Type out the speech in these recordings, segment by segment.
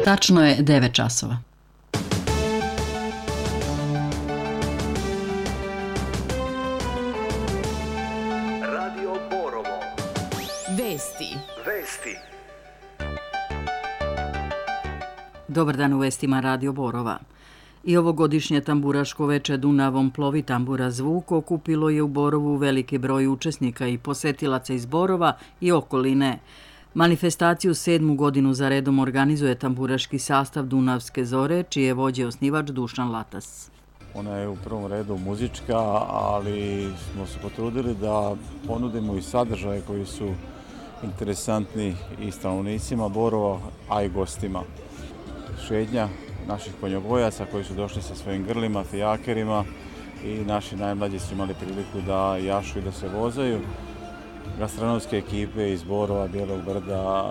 Tačno je 9 časova. Radio Borovo. Vesti. Dobar dan u vestima Radio Borova. I ovogodišnje tamburaško veče Dunavom plovi tambura Zvuk okupilo je u Borovu veliki broj učesnika i posetilaca iz Borova i okoline. Manifestaciju 7. godinu za redom organizuje tamburaški sastav Dunavske zore, čiji je vođe osnivač Dušan Latas. Ona je u prvom redu muzička, ali smo se potrudili da ponudimo i sadržaje koji su interesantni i stanovnicima Borova, a i gostima. Šetnja naših konjogojaca koji su došli sa svojim grlima, fijakerima i naši najmlađi su imali priliku da jašu i da se vozaju. Gastronomske ekipe iz Borova, Bijelog Brda,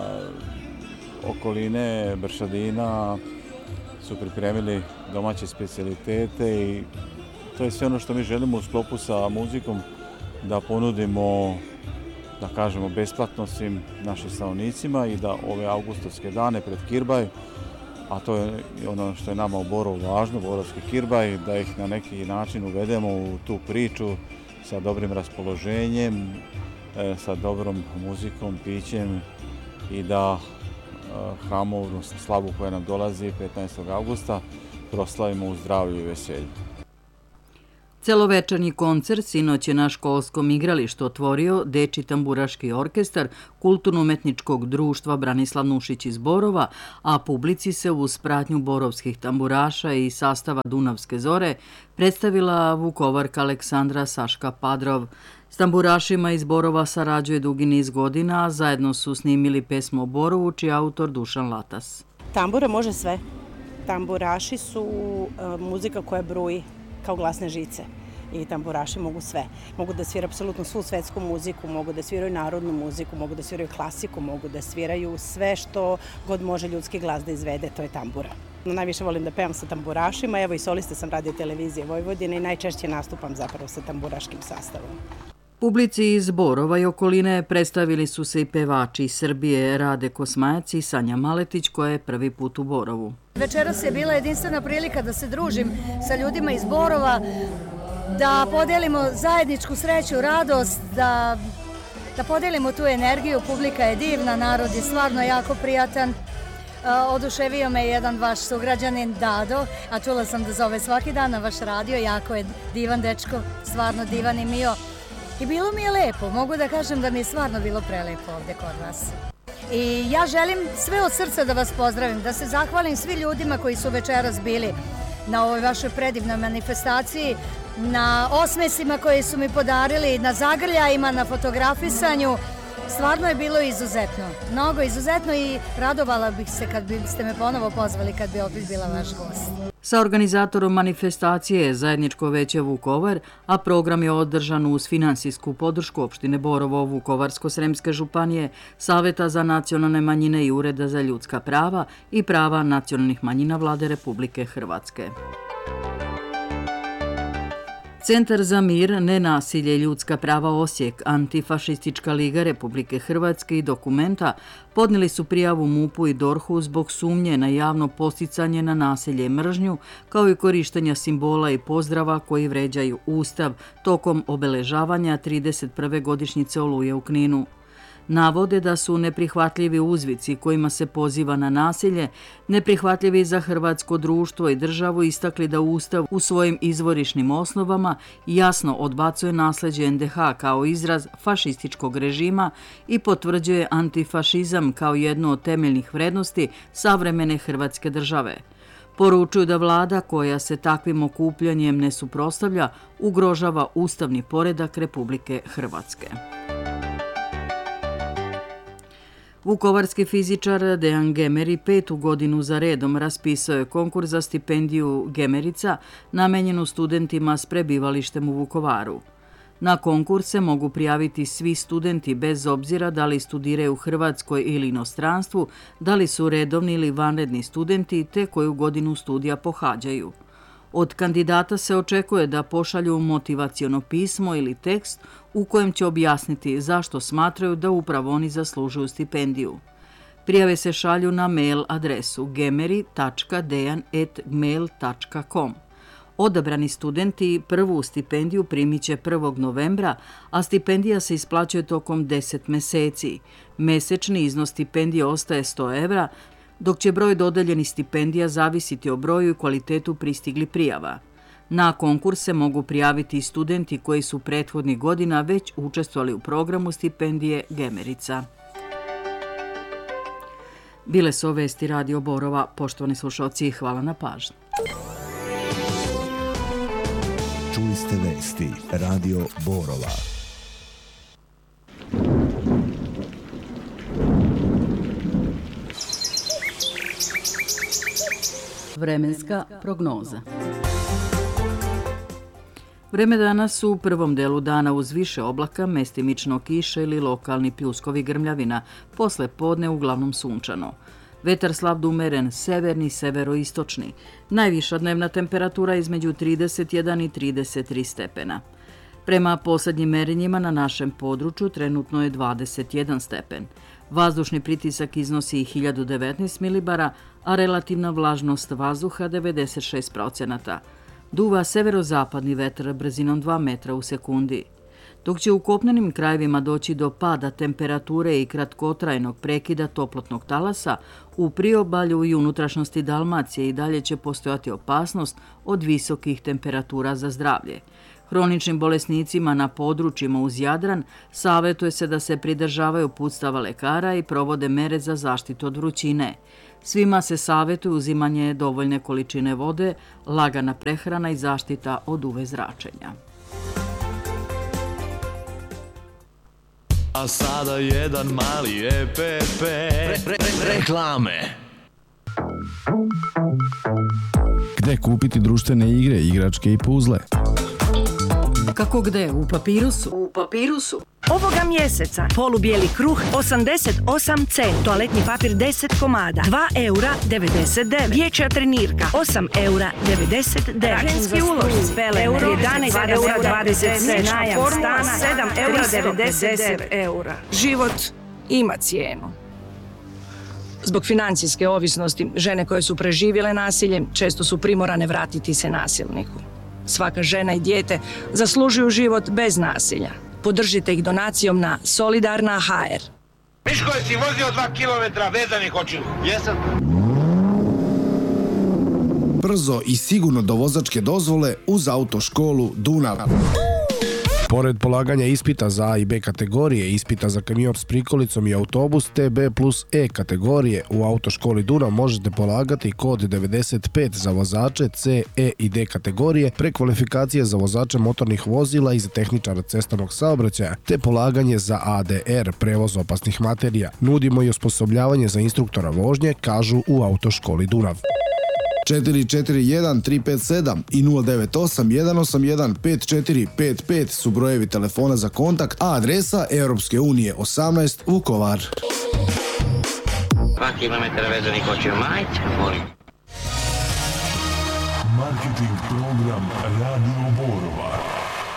okoline, Bršadina su pripremili domaće specijalitete i to je sve ono što mi želimo u sklopu sa muzikom da ponudimo, da kažemo, besplatno svim našim stanovnicima i da ove avgustovske dane pred Kirbaj, a to je ono što je nama u Borovu važno, Borovski Kirbaj, da ih na neki način uvedemo u tu priču sa dobrim raspoloženjem, sa dobrom muzikom, pićem i da hramovnu slavu koja nam dolazi 15. augusta proslavimo u zdravlju i veselju. Celovečernji koncert sinoć je na školskom igralištu otvorio Dečji tamburaški orkestar Kulturno-umetničkog društva Branislav Nušić iz Borova, a publici se uz pratnju borovskih tamburaša i sastava Dunavske zore predstavila Vukovarka Aleksandra Saška Padrov. S tamburašima iz Borova sarađuje dugi niz godina, a zajedno su snimili pesmu o Borovu, čiji je autor Dušan Latas. Tambura može sve. Tamburaši su muzika koja bruji kao glasne žice i tamburaši mogu sve. Mogu da sviraju apsolutno svu svetsku muziku, mogu da sviraju narodnu muziku, mogu da sviraju klasiku, mogu da sviraju sve što god može ljudski glas da izvede, to je tambura. Najviše volim da pevam sa tamburašima, evo i solista sam Radio Televizije Vojvodine i najčešće nastupam zapravo sa tamburaškim sastavom. Publici iz Borova i okoline predstavili su se i pevači iz Srbije Rade Kosmajac i Sanja Maletić, koja je prvi put u Borovu. Večeras je bila jedinstvena prilika da se družim sa ljudima iz Borova, da podelimo zajedničku sreću, radost, da podelimo tu energiju. Publika je divna, narod je stvarno jako prijatan. Oduševio me jedan vaš sugrađanin Dado, a čula sam da zove svaki dan na vaš radio, jako je divan dečko, stvarno divan i mio. I bilo mi je lepo, mogu da kažem da mi je stvarno bilo prelepo ovde kod vas. I ja želim sve od srca da vas pozdravim, da se zahvalim svi ljudima koji su večeras bili na ovoj vašoj predivnoj manifestaciji, na osmesima koje su mi podarili, na zagrljajima, na fotografisanju. Stvarno je bilo izuzetno, mnogo izuzetno i radovala bih se kad biste me ponovo pozvali kad bi opet bila vaš gost. Sa organizatorom manifestacije je zajedničko veće Vukovar, a program je održan uz finansijsku podršku opštine Borovo, Vukovarsko-sremske županije, Saveta za nacionalne manjine i Ureda za ljudska prava i prava nacionalnih manjina Vlade Republike Hrvatske. Centar za mir, nenasilje i ljudska prava Osijek, Antifašistička liga Republike Hrvatske i Dokumenta podnijeli su prijavu MUP-u i DORH-u zbog sumnje na javno posticanje na nasilje i mržnju, kao i korištenja simbola i pozdrava koji vređaju Ustav tokom obeležavanja 31. godišnjice Oluje u Kninu. Navode da su neprihvatljivi uzvici kojima se poziva na nasilje, neprihvatljivi za hrvatsko društvo i državu, istakli da Ustav u svojim izvorišnim osnovama jasno odbacuje nasleđe NDH kao izraz fašističkog režima i potvrđuje antifašizam kao jednu od temeljnih vrednosti savremene Hrvatske države. Poručuju da vlada koja se takvim okupljanjem ne suprotstavlja ugrožava ustavni poredak Republike Hrvatske. Vukovarski fizičar Dejan Gemeri 5. godinu za redom raspisao je konkurs za stipendiju Gemerica namenjenu studentima s prebivalištem u Vukovaru. Na konkurs se mogu prijaviti svi studenti bez obzira da li studiraju u Hrvatskoj ili inostranstvu, da li su redovni ili vanredni studenti te koju godinu studija pohađaju. Od kandidata se očekuje da pošalju motivaciono pismo ili tekst u kojem će objasniti zašto smatraju da upravo oni zaslužuju stipendiju. Prijave se šalju na mail adresu gemeri.dejan@gmail.com. Odabrani studenti prvu stipendiju primit će 1. novembra, a stipendija se isplaćuje tokom 10 meseci. Mesečni iznos stipendije ostaje 100 evra, dok će broj dodeljenih stipendija zavisiti o broju i kvalitetu pristiglih prijava. Na konkurs se mogu prijaviti i studenti koji su prethodnih godina već učestvovali u programu stipendije Gemerica. Bile su vesti Radio Borova. Poštovani slušalci, hvala na pažnji. Čuli ste vesti Radio Borova. Vremenska prognoza. Vreme danas u prvom delu dana uz više oblaka, mestimično kiše ili lokalni pljuskovi grmljavina, posle podne uglavnom sunčano. Vetar slab do umeren, severni, severoistočni. Najviša dnevna temperatura između 31 i 33 stepena. Prema poslednjim merenjima na našem području trenutno je 21 stepen. Vazdušni pritisak iznosi 1019 milibara, a relativna vlažnost vazduha 96%. Duva severozapadni vetar brzinom 2 metra u sekundi. Dok će u kopnenim krajevima doći do pada temperature i kratkotrajnog prekida toplotnog talasa, u priobalju i unutrašnjosti Dalmacije i dalje će postojati opasnost od visokih temperatura za zdravlje. Hroničnim bolesnicima na područjima uz Jadran savjetuje se da se pridržavaju uputstava lekara i provode mere za zaštitu od vrućine. Svima se savjetuje uzimanje dovoljne količine vode, lagana prehrana i zaštita od UV zračenja. A sada jedan mali EPP. Reklame. Gde kupiti društvene igre, igračke i puzle? Kako gde? U Papirusu? U Papirusu. Ovoga mjeseca polubijeli kruh 88 cent, toaletni papir 10 komada, 2 eura 99, dječja trenirka 8 eura 99, ženski ulož spele 11 eura 27, najam stana 7 eura 99 eura. Život ima cijenu. Zbog financijske ovisnosti, žene koje su preživjele nasilje često su primorane vratiti se nasilniku. Svaka žena i dijete zaslužuju život bez nasilja. Podržite ih donacijom na Solidarna.hr. Miško, jesi vozio 2 kilometra vezanih očiju? Jesam. Brzo i sigurno do vozačke dozvole uz autoškolu Dunav. Pored polaganja ispita za A i B kategorije, ispita za kamion s prikolicom i autobus TB plus E kategorije u autoškoli Dunav možete polagati kod 95 za vozače C, E i D kategorije, prekvalifikacije za vozače motornih vozila i za tehničara cestovnog saobraćaja, te polaganje za ADR, prevoz opasnih materija. Nudimo i osposobljavanje za instruktora vožnje, kažu u autoškoli Dunav. 441-357 i 098-181-5455 su brojevi telefona za kontakt, a adresa Europske unije 18 Vukovar. 2 kilometra vezanih očiju, majte, molim. Marketing program Radio Borova.